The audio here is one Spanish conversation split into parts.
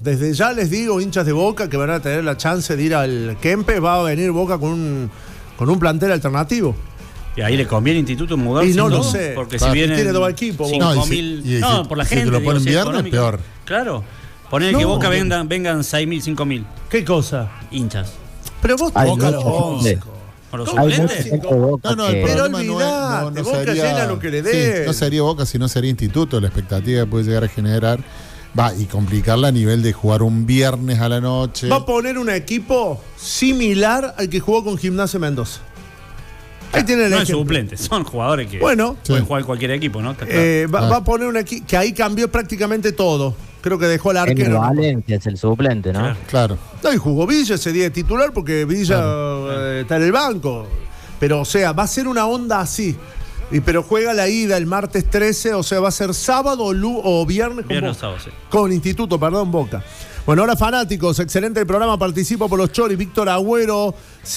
desde ya les digo, hinchas de Boca, que van a tener la chance de ir al Kempes, va a venir Boca con un plantel alternativo. Y ahí le conviene Instituto mudarse. Y no lo sé. Porque si vienen tiene dos equipos. 5.000. No, por la gente. Si te lo ponen viernes, peor. Claro. Poner que Boca vengan 6.000, 5.000. ¿Qué cosa? Hinchas. Pero vos Boca los ¿Con los suplentes? El problema olvidate, Boca sería, llena lo que le dé. Sí, no sería Boca, sino sería Instituto. La expectativa que puede llegar a generar y complicarla a nivel de jugar un viernes a la noche. Va a poner un equipo similar al que jugó con Gimnasia Mendoza. Ahí tiene el no es ejemplo. suplente, son jugadores que pueden jugar cualquier equipo, ¿no? Va a poner un equipo que ahí cambió prácticamente todo. Creo que dejó el arquero. Valencia es el suplente, ¿no? Claro. No, y jugó Villa ese día de titular porque Villa está en el banco. Pero, o sea, va a ser una onda así. Pero juega la ida el martes 13, o sea, va a ser sábado o viernes. Viernes o sábado, sí. Con Instituto, Boca. Bueno, ahora fanáticos, excelente el programa, participo por los Choris, Víctor Agüero,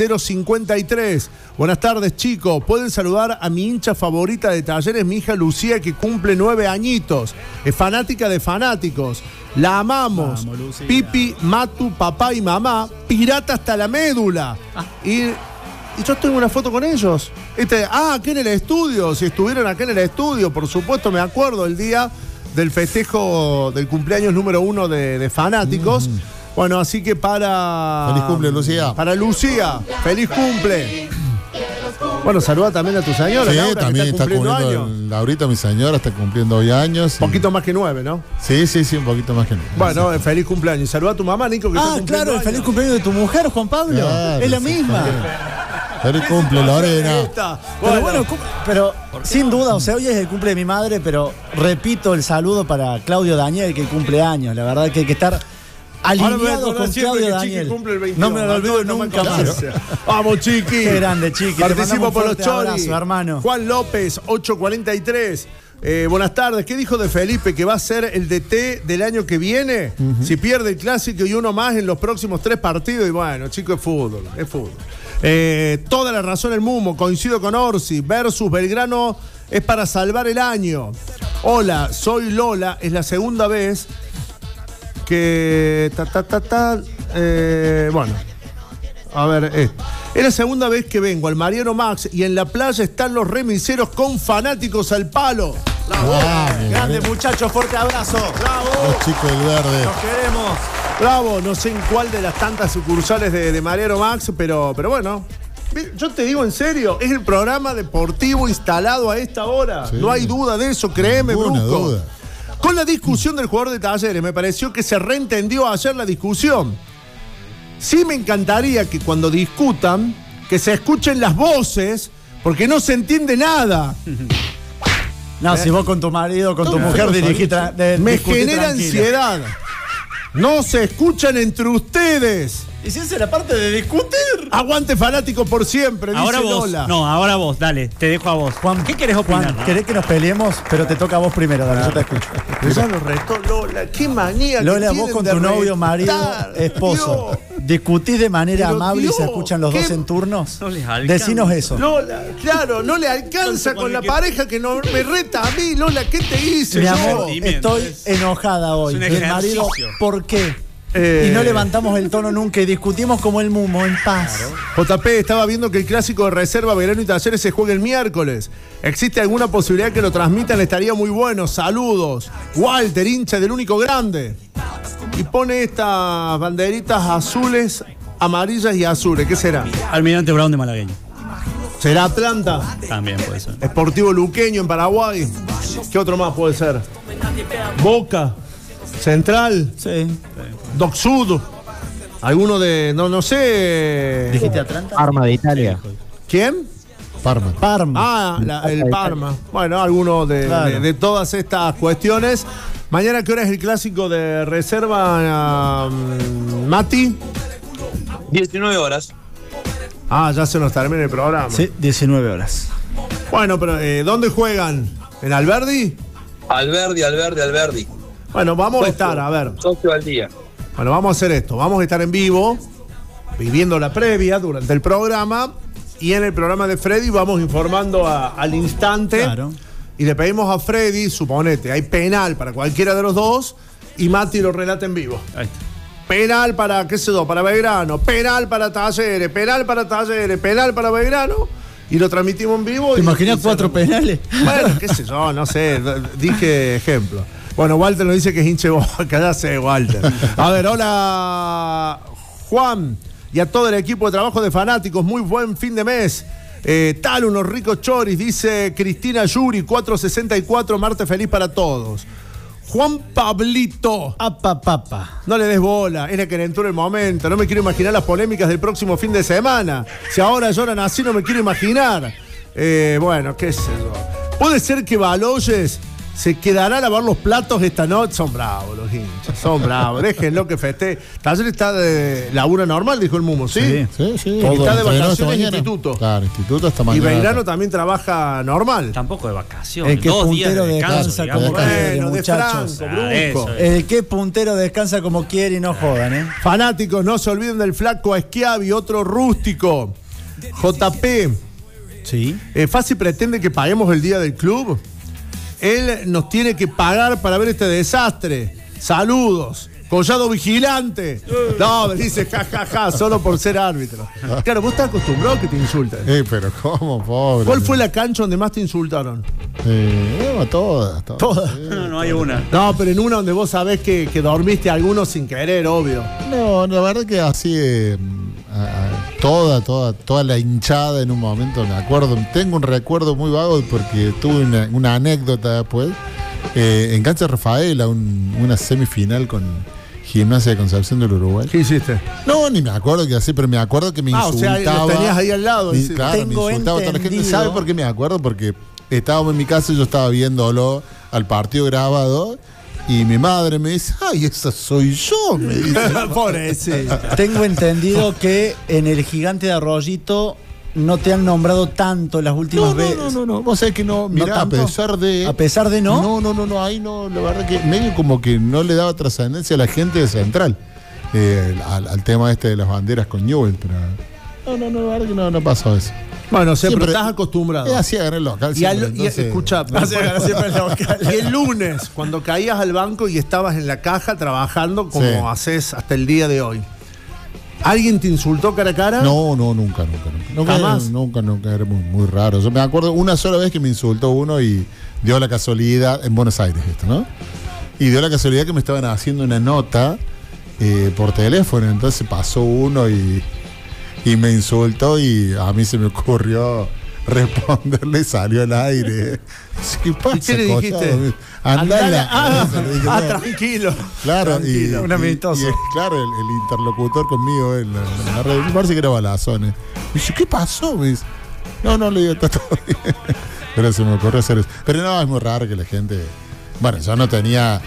053. Buenas tardes, chicos. Pueden saludar a mi hincha favorita de Talleres, mi hija Lucía, que cumple 9 añitos. Es fanática de fanáticos. La amamos. Vamos, Pipi, Matu, papá y mamá, pirata hasta la médula. Y yo tengo una foto con ellos. Acá en el estudio, si estuvieron acá en el estudio, por supuesto, me acuerdo el día del festejo del cumpleaños número 1 de fanáticos. Bueno, así que feliz cumple, Lucía. Para Lucía, feliz cumple. Bueno, saluda también a tu señora. Sí, Laura, también está cumpliendo Laurita, mi señora, está cumpliendo hoy años. Un poquito más que 9, ¿no? Sí, un poquito más que 9. Bueno, feliz cumpleaños. Saluda a tu mamá, Nico, que está cumpliendo claro, el feliz cumpleaños de tu mujer, Juan Pablo. Claro, es la misma. Feliz cumple, Lorena. Pero sin duda, o sea, hoy es el cumple de mi madre, pero repito el saludo para Claudio Daniel, que cumple años. La verdad que hay que estar alineado con Claudio Daniel. No me lo olvido nunca más. Vamos, Chiqui. Qué grande, Chiqui. Participo por los Choris. Hermano. Juan López, 843. Buenas tardes. ¿Qué dijo de Felipe? ¿Que va a ser el DT del año que viene? Si pierde el clásico y uno más en los próximos 3 partidos. Y bueno, chico, es fútbol. Toda la razón el Mumo. Coincido con Orsi. Versus Belgrano es para salvar el año. Hola, soy Lola. Es la segunda vez que... bueno. A ver, es la segunda vez que vengo al Mariano Max y en la playa están los remiseros con fanáticos al palo. ¡Bravo! Grande, muchachos, fuerte abrazo. ¡Bravo! Los chicos del verde. Los queremos. Bravo, no sé en cuál de las tantas sucursales de Mariano Max, pero bueno. Yo te digo en serio, es el programa deportivo instalado a esta hora. Sí. No hay duda de eso, créeme, Brusco. Duda. Con la discusión del jugador de Talleres, me pareció que se reentendió ayer la discusión. Sí me encantaría que cuando discutan, que se escuchen las voces, porque no se entiende nada. No, si vos con tu marido, con tu mujer dirigís... Me genera ansiedad. No se escuchan entre ustedes. ¿Y si esa es la parte de discutir? Aguante fanático por siempre, ahora dice vos, Lola. No, ahora vos, dale, te dejo a vos. Juan, ¿qué querés opinar? Juan, querés que nos peleemos, pero te toca a vos primero, dale, yo te escucho. Ya lo retó Lola, qué manía Lola, que vos con de tu novio, marido, esposo, Dios. ¿discutís de manera Pero amable Dios, y se escuchan los dos en turnos? No les alcanza. Decinos eso. Lola, claro, no le alcanza con la pareja que no me reta a mí. Lola, ¿qué te hice? Mi amor, estoy enojada hoy. El marido, ¿por qué? Y no levantamos el tono nunca y discutimos como el Mumo, en paz. Claro. JP, estaba viendo que el clásico de reserva Belgrano y Talleres se juega el miércoles. ¿Existe alguna posibilidad que lo transmitan? Estaría muy bueno. Saludos. Walter, hincha del único grande. Y pone estas banderitas azules, amarillas y azules. ¿Qué será? Almirante Brown de Malagueño. ¿Será Atlanta? También puede ser. Sportivo Luqueño en Paraguay. ¿Qué otro más puede ser? Boca. Central. Sí. Doc Sud. Alguno de. No sé. ¿Dijiste Atlanta? Parma de Italia. ¿Quién? Parma. El Parma. Bueno, alguno de todas estas cuestiones. Mañana, ¿qué hora es el clásico de reserva, Mati? 19 horas. Ya se nos termina el programa. Sí, 19 horas. Bueno, pero ¿dónde juegan? ¿En Alberdi? Alberdi. Bueno, vamos a estar, a ver. Socio al día. Bueno, vamos a hacer esto. Vamos a estar en vivo, viviendo la previa durante el programa. Y en el programa de Freddy vamos informando al instante. Claro. Y le pedimos a Freddy, suponete, hay penal para cualquiera de los dos. y Mati lo relata en vivo. Ahí está. Penal para, qué sé yo, para Belgrano, penal para Talleres, penal para Talleres, penal para Belgrano, y lo transmitimos en vivo. ¿Te imaginas 4 penales? Bueno, qué sé yo, no sé, dije ejemplo. Bueno, Walter nos dice que es hinche Boca, ya sé, Walter. A ver, hola Juan y a todo el equipo de trabajo de Fanáticos, muy buen fin de mes. Tal, unos ricos choris, dice Cristina Yuri, 464, martes feliz para todos. Juan Pablito. Papa. No le des bola, es la calentura el momento. No me quiero imaginar las polémicas del próximo fin de semana. Si ahora lloran así, no me quiero imaginar. Bueno, qué sé yo. Puede ser que Baloyes se quedará a lavar los platos esta noche. Son bravos los hinchas, son bravos. Déjenlo que festeje. Taller está de labura normal, dijo el Mumo, ¿sí? Sí. Está de vacaciones en mañana. instituto. Claro, instituto hasta Y mañana. Belgrano también trabaja normal. Tampoco de vacaciones. El que 2 días puntero de descanso, descansa digamos. como quiere, Bueno, de muchachos. Franco, Brusco. El que puntero descansa como quiere y no jodan, ¿eh? Fanáticos, no se olviden del flaco Schiavi, otro rústico. JP. Sí. Fácil pretende que paguemos el día del club. Él nos tiene que pagar para ver este desastre. Saludos. Collado vigilante. No, me dice jajaja, solo por ser árbitro. Claro, vos estás acostumbrado a que te insulten. Pero ¿cómo, pobre? ¿Cuál fue la cancha donde más te insultaron? Todas. Todas. No hay una. No, pero en una donde vos sabés que dormiste algunos sin querer, obvio. No, la verdad que así toda la hinchada en un momento, me acuerdo, tengo un recuerdo muy vago porque tuve una anécdota después. En cancha Rafaela, una semifinal con Gimnasia de Concepción del Uruguay. ¿Qué hiciste? No, ni me acuerdo que así, pero me acuerdo que me insultaba. O sea, lo tenías ahí al lado. Claro, Tengo me insultaba toda la gente. entendido. ¿Sabe por qué me acuerdo? Porque estábamos en mi casa y yo estaba viéndolo al partido grabado. Y mi madre me dice, ay, esa soy yo, me dice. Pobrecito. Tengo entendido que en el Gigante de Arroyito no te han nombrado tanto las últimas veces. No. Vos sabés que no, mirá, tanto? a pesar de. ¿A pesar de no? No, ahí no, la verdad que medio como que no le daba trascendencia a la gente de Central. Al tema este de las banderas con Newell, pero. No, la verdad que no pasó eso. Bueno, pero Siempre- estás acostumbrado. Así ganar el local. Y, siempre, entonces- escucha, y el lunes, cuando caías al banco y estabas en la caja trabajando como Sí. haces hasta el día de hoy, ¿alguien te insultó cara a cara? No, nunca. ¿Jamás? Nunca, era muy raro. Yo me acuerdo una sola vez que me insultó uno y dio la casualidad, en Buenos Aires esto, ¿no? Y dio la casualidad que me estaban haciendo una nota por teléfono, entonces pasó uno y me insultó y a mí se me ocurrió responderle y salió al aire. ¿Qué pasa, ¿Y qué le dijiste? Collado? Andala. Andala. Eso le dije, no. Tranquilo. Claro, Tranquilo. Un amistoso. Claro, el interlocutor conmigo en la red, me parece que era Balazones. Me dice, ¿qué pasó? Me dice, no, le digo, está todo bien. Pero se me ocurrió hacer eso. Pero no, es muy raro que la gente. Bueno, yo no tenía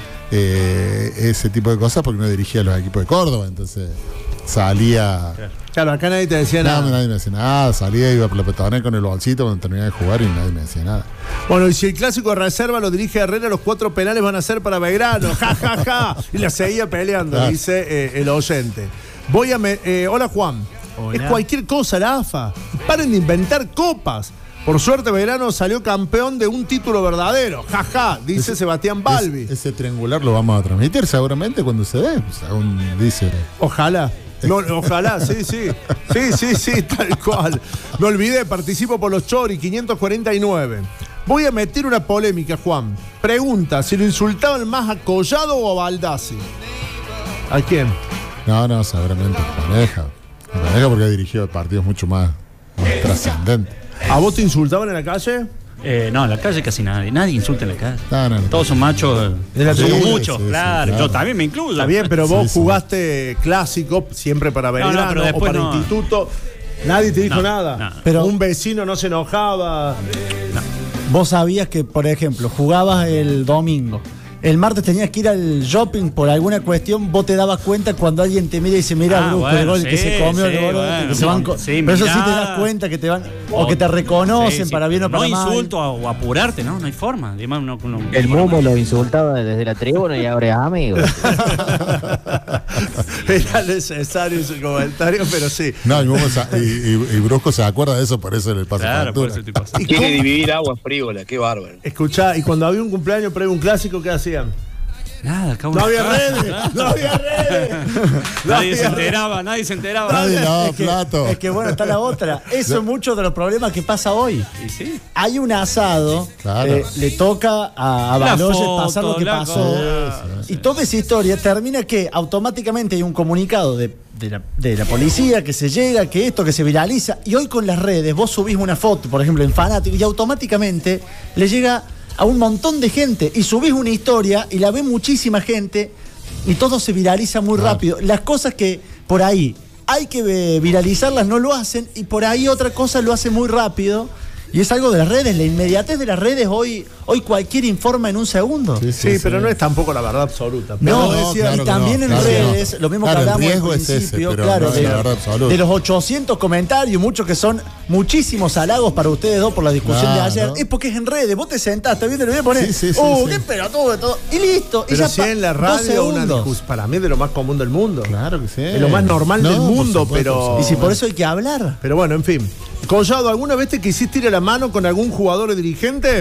ese tipo de cosas porque no dirigía los equipos de Córdoba, entonces salía. Claro, acá nadie te decía No, nada. nadie me decía nada, salía, iba a la petonera con el bolsito cuando terminaba de jugar y nadie me decía nada. Bueno, y si el clásico de reserva lo dirige Herrera, los 4 penales van a ser para Belgrano. Ja. Y la seguía peleando, Ah. dice el oyente. Hola, Juan. Hola. Es cualquier cosa la AFA. Paren de inventar copas. Por suerte, Belgrano salió campeón de un título verdadero. Dice Sebastián Balbi. Ese triangular lo vamos a transmitir seguramente cuando se dé, según dice. Ojalá. No, ojalá, sí, tal cual. Me olvidé, participo por los Chori, 549. Voy a meter una polémica, Juan. Pregunta, ¿si lo insultaban más a Collado o a Baldassi? ¿A quién? No, seguramente Pareja porque ha dirigido partidos mucho más trascendentes. ¿A vos te insultaban en la calle? No, en la calle casi nadie insulta en la calle. No. Todos son machos. la Somos tribuna. muchos, Sí, claro. claro. Yo también me incluyo. Está bien, pero vos Sí. jugaste clásico siempre para Belgrano pero o después para no. instituto. Nadie te dijo No, nada. no. Pero- un vecino no se enojaba. Vos sabías que, por ejemplo, jugabas el domingo. El martes tenías que ir al shopping por alguna cuestión, vos te dabas cuenta cuando alguien te mira y dice, mira, Brusco, bueno, el gol que sí, se comió, sí, el gol bueno, que se van co- sí, Pero eso sí te mirá. das cuenta que te van, o que te reconocen Sí, para bien o no para mal. insulto o apurarte, ¿no? No hay forma. Además, El Mumo lo insultaba desde la tribuna y ahora es amigo. Era necesario ese comentario, pero sí. No, y Brusco se acuerda de eso, por eso le pasa Claro, por factura. eso te pasa. ¿Y Quiere cómo? dividir agua frívola, qué bárbaro. Escuchá, y cuando había un cumpleaños previo un clásico, ¿qué hacían? Nada, No había redes, no había redes. Nadie se enteraba. Nadie lavaba plato. Es que bueno, está la otra. Eso es mucho de los problemas que pasa hoy. ¿Y sí? Hay un asado, Claro. le toca a La Baloyes foto, pasar lo que la pasó. cosa. Y toda esa historia termina que automáticamente hay un comunicado de la policía que se llega, que esto, que se viraliza. Y hoy con las redes, vos subís una foto, por ejemplo, en Fanático, y automáticamente le llega a un montón de gente. Y subís una historia y la ve muchísima gente y todo se viraliza muy rápido. Las cosas que por ahí hay que viralizarlas no lo hacen, y por ahí otra cosa lo hace muy rápido. Y es algo de las redes, la inmediatez de las redes. Hoy cualquiera informa en un segundo. Sí, pero no es tampoco la verdad absoluta. Pero No, decía, claro y que también no, en claro que redes, no. lo mismo Claro, que el hablamos riesgo al es ese, principio, pero claro, no es la verdad absoluta. de los 800 comentarios, muchos que son muchísimos halagos para ustedes dos por la discusión de Claro. ayer, es porque es en redes. Vos te sentás, estás viendo el video y ponés, Sí, qué pelotudo de todo, y listo. y pero ya si en la 2 radio una segundos. discusión, para mí es de lo más común del mundo. Claro que sí. Es lo más normal del por mundo, supuesto, pero- por Y si por eso hay que hablar. Pero bueno, en fin. Collado, ¿alguna vez te quisiste ir a la mano con algún jugador o dirigente?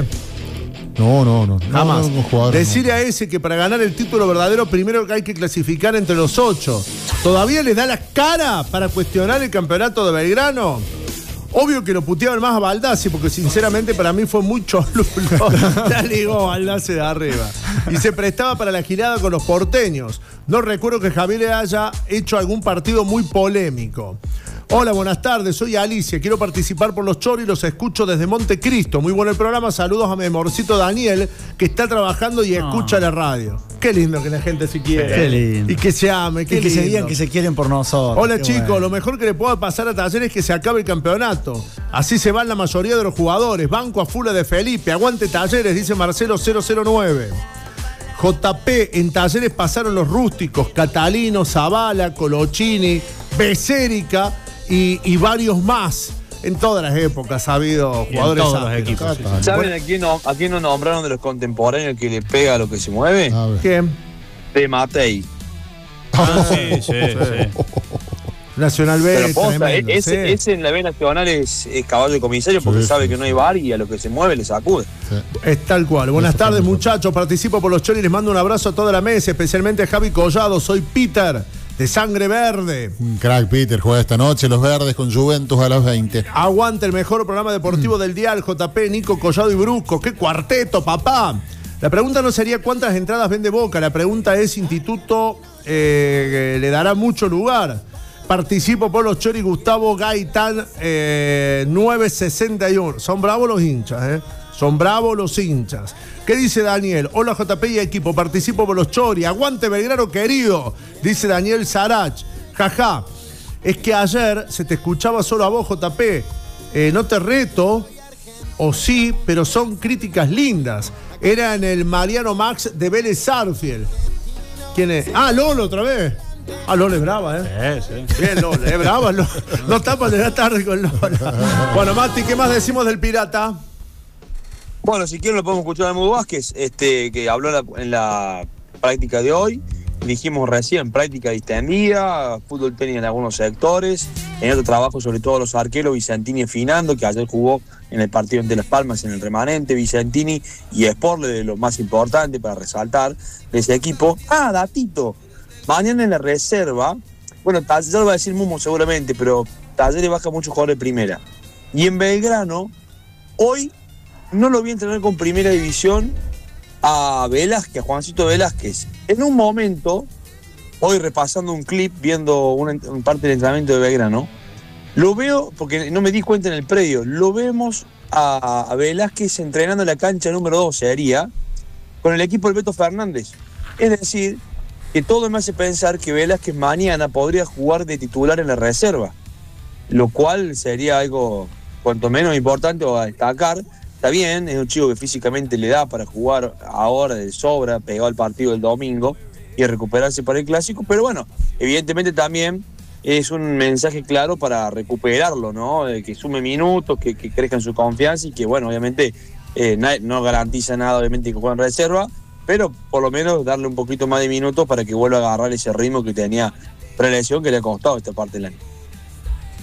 No. Jamás. No, jugador, Decirle a ese que para ganar el título verdadero primero que hay que clasificar entre los 8. ¿Todavía les da la cara para cuestionar el campeonato de Belgrano? Obvio que lo puteaban más a Baldassi, porque sinceramente para mí fue muy cholulo. La ligó Baldassi de arriba. Y se prestaba para la girada con los porteños. No recuerdo que Javier le haya hecho algún partido muy polémico. Hola, buenas tardes, soy Alicia, quiero participar por los choros y los escucho desde Montecristo. Muy bueno el programa, saludos a mi amorcito Daniel, que está trabajando y escucha la radio. Qué lindo que la gente se quiera. Qué lindo. Y que se ame, Y qué que se lindo. digan que se quieren por nosotros. Hola Qué chicos, bueno. lo mejor que le pueda pasar a Talleres es que se acabe el campeonato. Así se van la mayoría de los jugadores. Banco a Fula de Felipe, aguante Talleres, dice Marcelo 009. JP, en Talleres pasaron los rústicos, Catalino, Zavala, Colochini, Becérica y varios más. En todas las épocas ha habido Y en jugadores todos los ásperos. equipos. Total. ¿Saben a quién no nombraron de los contemporáneos que le pega a lo que se mueve? A ver. ¿Quién? De Matei. Sí. Nacional B, Pero posta, tremendo, sí. ese en la B Nacional es caballo de comisario porque Sí, sabe sí, que no hay bar y a lo que se mueve le sacude. Es tal cual. Buenas Eso tardes, también. muchachos. Participo por los choris. Les mando un abrazo a toda la mesa, especialmente a Javi Collado. Soy Peter, de Sangre Verde. Un crack, Peter, juega esta noche los verdes con Juventus a las 20. Aguante el mejor programa deportivo del dial, JP, Nico, Collado y Brusco. ¡Qué cuarteto, papá! La pregunta no sería cuántas entradas vende Boca. La pregunta es, Instituto le dará mucho lugar. Participo por los choris, Gustavo Gaitán 961. Son bravos los hinchas, ¿eh? Son bravos los hinchas. ¿Qué dice Daniel? Hola JP y equipo, participo por los choris. Aguante Belgrano querido, dice Daniel Sarach. Jaja. Es que ayer se te escuchaba solo a vos, JP. No te reto, o sí, pero son críticas lindas. Era en el Mariano Max de Vélez Sarsfield. ¿Quién es? Ah, Lolo otra vez. Ah, Lolo es brava, ¿eh? Sí. Bien, Lolo, es brava. Lolo. No tapa de la tarde con Lola. Bueno, Mati, ¿qué más decimos del Pirata? Bueno, si quieren lo podemos escuchar a Mudo Vázquez, que habló en la práctica de hoy. Dijimos recién, práctica distendida, fútbol tenis en algunos sectores, en otro trabajo sobre todo los arqueros, Vicentini y Finando, que ayer jugó en el partido ante Las Palmas en el remanente, Vicentini y Sporle, de lo más importante para resaltar de ese equipo. Ah, datito, mañana en la reserva, bueno, Talleres lo va a decir Mumo seguramente, pero Talleres baja muchos jugadores de primera. Y en Belgrano, hoy no lo vi entrenar con primera división a Velázquez, a Juancito Velázquez. En un momento, hoy repasando un clip, viendo una parte del entrenamiento de Belgrano, lo veo, porque no me di cuenta en el predio, lo vemos a Velázquez entrenando en la cancha número 2, sería, con el equipo del Beto Fernández. Es decir, que todo me hace pensar que Velázquez mañana podría jugar de titular en la reserva, lo cual sería algo cuanto menos importante o a destacar. Está bien, es un chico que físicamente le da para jugar ahora de sobra, pegado al partido del domingo y recuperarse para el clásico, pero bueno, evidentemente también es un mensaje claro para recuperarlo, ¿no? Que sume minutos, que crezca en su confianza y que, bueno, obviamente no garantiza nada, obviamente, que juegue en reserva, pero por lo menos darle un poquito más de minutos para que vuelva a agarrar ese ritmo que tenía prelesión que le ha costado esta parte del año.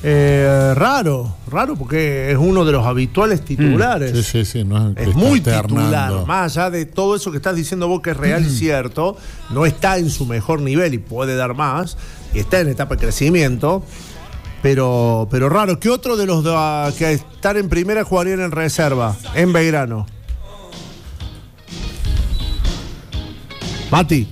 Raro porque es uno de los habituales titulares. Sí, no es muy titular. Más allá de todo eso que estás diciendo vos que es real y cierto, no está en su mejor nivel y puede dar más, y está en etapa de crecimiento, pero raro. ¿Qué otro de los que están en primera jugarían en reserva, en Belgrano? Mati.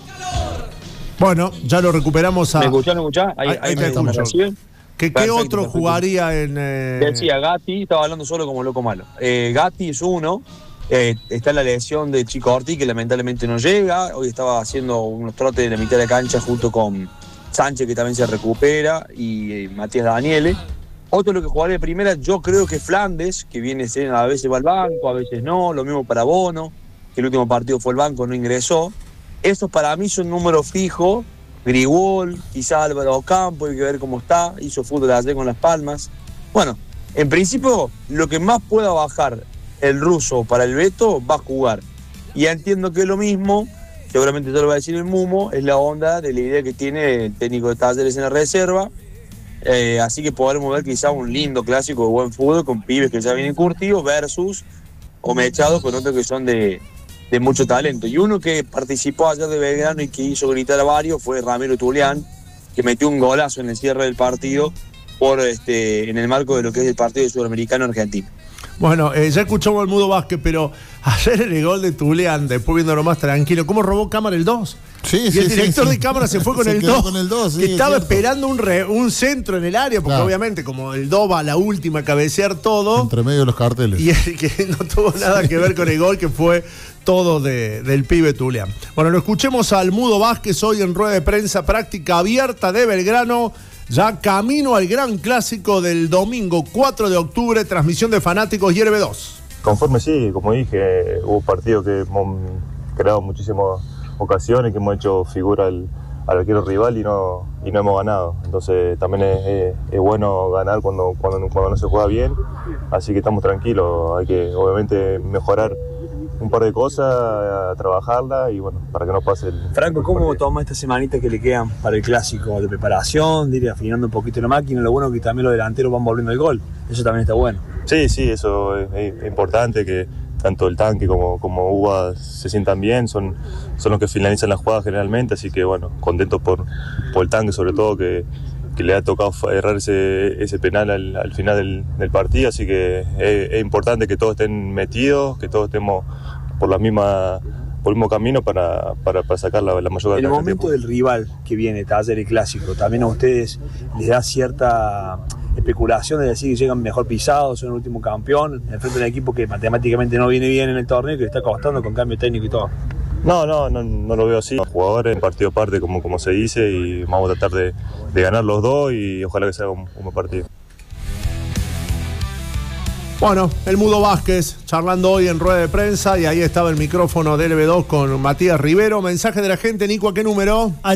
Bueno, ya lo recuperamos. ¿Me escuchás? Ahí te escucho. ¿Qué otro jugaría en...? Decía Gatti, estaba hablando solo como loco malo. Gatti es uno. Está la lesión de Chico Ortiz, que lamentablemente no llega. Hoy estaba haciendo unos trotes en la mitad de la cancha junto con Sánchez, que también se recupera, y Matías Daniele. Otro de lo que jugaría de primera, yo creo que Flandes, que viene a veces va al banco, a veces no. Lo mismo para Bono, que el último partido fue el banco, no ingresó. Estos para mí son números fijos. Grigol, quizás Álvaro Ocampo, hay que ver cómo está, hizo fútbol ayer con Las Palmas. Bueno, en principio, lo que más pueda bajar el ruso para el Beto va a jugar. Y entiendo que es lo mismo, seguramente te lo va a decir el Mumo, es la onda de la idea que tiene el técnico de Talleres en la reserva. Así que podremos ver quizás un lindo clásico de buen fútbol con pibes que ya vienen curtidos versus o mechados con otros que son de mucho talento. Y uno que participó ayer de Belgrano y que hizo gritar a varios fue Ramiro Tulián, que metió un golazo en el cierre del partido en el marco de lo que es el partido sudamericano-argentino. Bueno, ya escuchamos al Mudo Vázquez, pero ayer el gol de Tulián, después viéndolo más tranquilo, ¿cómo robó cámara el 2? Sí, y el director de cámara se fue con el 2, que estaba esperando un centro en el área, porque obviamente como el 2 va a la última a cabecear todo. Entre medio de los carteles. Y el que no tuvo nada que ver con el gol, que fue todo del pibe Tulián. Bueno, lo escuchemos al Mudo Vázquez hoy en rueda de prensa, práctica abierta de Belgrano, ya camino al gran clásico del domingo 4 de octubre, transmisión de Fanáticos y RB2. Conforme sí, como dije, hubo partidos que hemos creado muchísimas ocasiones, que hemos hecho figura al arquero rival y no hemos ganado. Entonces también es bueno ganar cuando no se juega bien, así que estamos tranquilos. Hay que obviamente mejorar un par de cosas, trabajarla y bueno, para que no pase el... Franco, ¿cómo toma esta semanita que le quedan para el clásico de preparación, de ir afinando un poquito la máquina? Lo bueno es que también los delanteros van volviendo el gol, eso también está bueno. Sí, eso es importante, que tanto el Tanque como Uva se sientan bien, son los que finalizan las jugadas generalmente, así que bueno, contento por el Tanque sobre todo, que le ha tocado errar ese penal al final del partido, así que es importante que todos estén metidos, que todos estemos por el mismo camino para sacar la mayor cantidad. En el momento del rival que viene, Talleres Clásico, también a ustedes les da cierta especulación de decir que llegan mejor pisados, son el último campeón, enfrente de un equipo que matemáticamente no viene bien en el torneo y que le está costando con cambio técnico y todo. No lo veo así. Los jugadores, partido a parte, como se dice, y vamos a tratar de ganar los dos y ojalá que sea un buen partido. Bueno, el Mudo Vázquez charlando hoy en rueda de prensa y ahí estaba el micrófono de LB2 con Matías Rivero. Mensaje de la gente, Nico, ¿a qué número? Al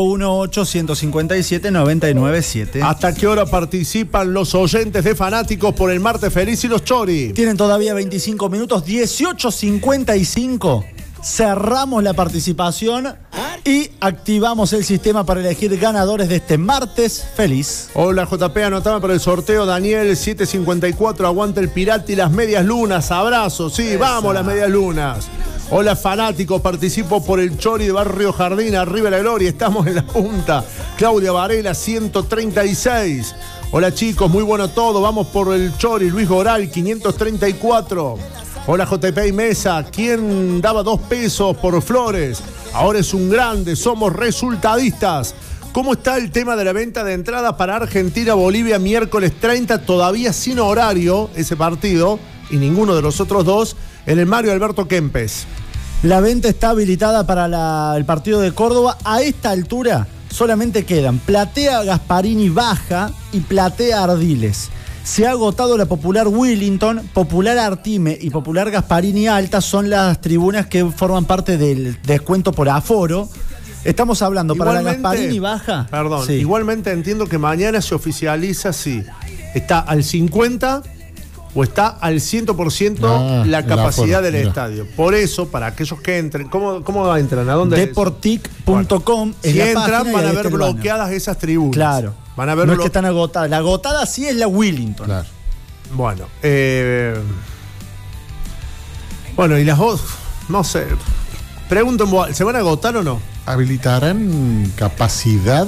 351-857-997. ¿Hasta qué hora participan los oyentes de Fanáticos por el Martes Feliz y los Chori? Tienen todavía 25 minutos, 18:55. Cerramos la participación y activamos el sistema para elegir ganadores de este Martes Feliz. Hola, JP, anotame para el sorteo. Daniel, 754, aguanta el Pirata y las medias lunas. Abrazo, sí, esa. Vamos las medias lunas. Hola, Fanáticos, participo por el Chori de Barrio Jardín, arriba la gloria, estamos en la punta. Claudia Varela, 136. Hola, chicos, muy bueno todo, vamos por el Chori. Luis Goral, 534. Hola, JP y Mesa, ¿quién daba 2 pesos por Flores? Ahora es un grande, somos resultadistas. ¿Cómo está el tema de la venta de entradas para Argentina-Bolivia miércoles 30? Todavía sin horario ese partido y ninguno de los otros dos en el Mario Alberto Kempes. La venta está habilitada para el partido de Córdoba. A esta altura solamente quedan Platea Gasparini Baja y Platea Ardiles. Se ha agotado la Popular Willington, Popular Artime y Popular Gasparini Alta, son las tribunas que forman parte del descuento por aforo. Estamos hablando igualmente, para la Gasparini Baja. Perdón, sí. Igualmente entiendo que mañana se oficializa, sí. Está al 50 o está al 100% la capacidad del estadio. Por eso, para aquellos que entren, ¿cómo entran? ¿A dónde? Deportic.com. Si entran, van a ver bloqueadas esas tribunas. Claro. Van a ver no es que están agotadas. La agotada sí es la Willington. Claro. Bueno, y las dos, no sé. Pregunto, ¿se van a agotar o no? ¿Habilitarán capacidad